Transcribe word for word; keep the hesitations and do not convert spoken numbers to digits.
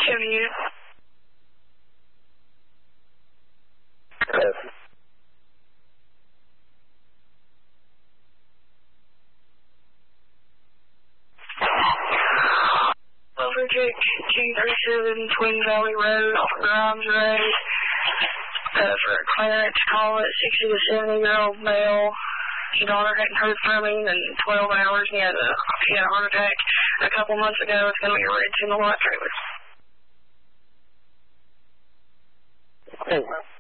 County unit. Yes. Over Jake two thirty-seven Twin Valley Road off of Grimes Road. Uh, for a clearance call at sixty to seventy year old male. His daughter hadn't heard from him in twelve hours. He had a, he had a heart attack a couple months ago. It's going to be a red in the white trailer. Hey.